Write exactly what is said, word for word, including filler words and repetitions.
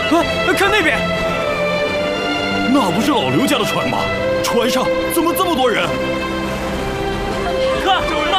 啊，看那边， 那不是老刘家的船吗？船上怎么这么多人？ 看，